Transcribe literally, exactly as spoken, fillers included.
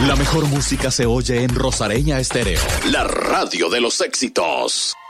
La mejor música se oye en Rosareña Estéreo, la radio de los éxitos.